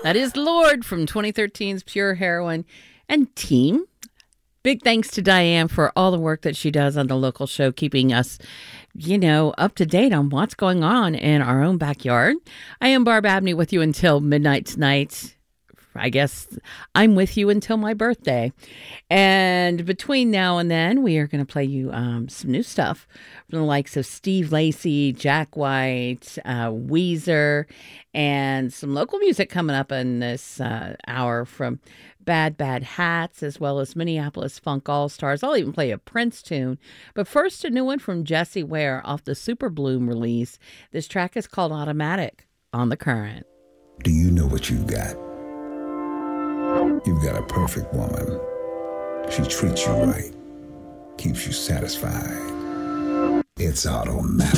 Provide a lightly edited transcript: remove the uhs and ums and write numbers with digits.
That is Lorde from 2013's Pure Heroine and team. Big thanks to Diane for all the work that she does on the local show, keeping us, up to date on what's going on in our own backyard. I am Barb Abney with you until midnight tonight. I guess I'm with you until my birthday. And between now and then, we are going to play you some new stuff from the likes of Steve Lacy, Jack White, Weezer, and some local music coming up in this hour from Bad Bad Hats, as well as Minneapolis Funk All-Stars. I'll even play a Prince tune. But first, a new one from Jessie Ware off the Super Bloom release. This track is called Automatic on The Current. Do you know what you've got? You've got a perfect woman. She treats you right, keeps you satisfied. It's automatic.